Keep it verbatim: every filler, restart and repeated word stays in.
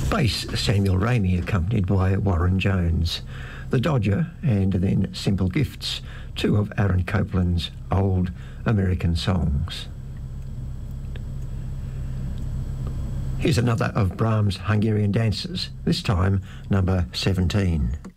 Bass Samuel Ramey, accompanied by Warren Jones. The Dodger, and then Simple Gifts, two of Aaron Copland's old American songs. Here's another of Brahms' Hungarian dances, this time number seventeen.